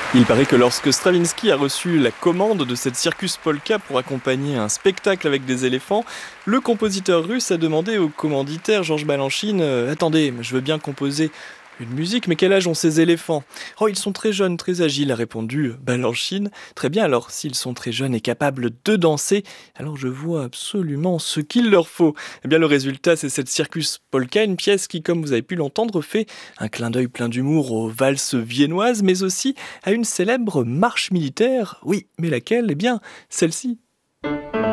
Il paraît que lorsque Stravinsky a reçu la commande de cette Circus Polka pour accompagner un spectacle avec des éléphants, le compositeur russe a demandé au commanditaire Georges Balanchine Attendez, je veux bien composer une musique, mais quel âge ont ces éléphants ?»« Oh, ils sont très jeunes, très agiles, a répondu Balanchine. Très bien, alors s'ils sont très jeunes et capables de danser, alors je vois absolument ce qu'il leur faut. Eh bien, le résultat, c'est cette Circus Polka, une pièce qui, comme vous avez pu l'entendre, fait un clin d'œil plein d'humour aux valses viennoises, mais aussi à une célèbre marche militaire. Oui, mais laquelle ? Eh bien, celle-ci.